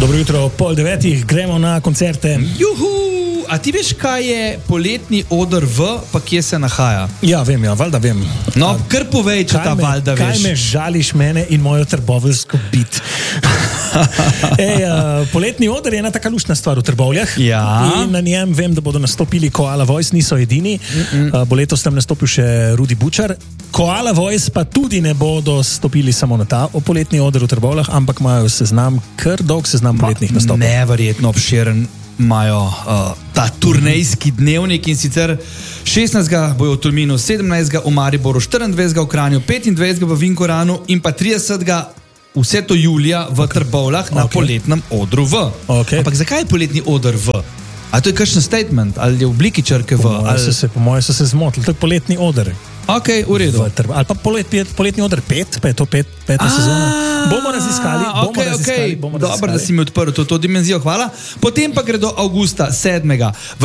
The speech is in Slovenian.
Dobro jutro, 8:30, gremo na koncerte. Juhu! A ti veš, kaj je poletni oder pa kje se nahaja? Ja, vem, valjda vem. No, kar povej, če ta valjda veš. Kaj me žališ mene in mojo trboveljsko bit? Poletni oder je ena taka luštna stvar v Trbovljah. Ja. In na njem vem, da bodo nastopili Koala Voice, niso edini. Bo letos tam nastopil še Rudi Bučar. Koala Voice pa tudi ne bodo stopili samo na ta poletni oder v Trbovljah, ampak imajo seznam, kar dolg seznam poletnih nastopov. Neverjetno obširen imajo ta turnejski dnevnik, in sicer 16. bojo v Tolminu, 17. v Mariboru, 24. v Kranju, 25. v Vinkoranu in pa 30. vse to julija v Trbovljah na poletnem odru V. Ampak zakaj je poletni oder V? A to je kakšen statement? Ali je v obliki črke V? Po mojem so se zmotili, to je poletni oder. Ok, v redu. Ali pa poletni oder 5, pa je to peta sezona. Bomo raziskali. Dobro, da si mi odprl to dimenzijo, hvala. Potem pa gredo avgusta 7.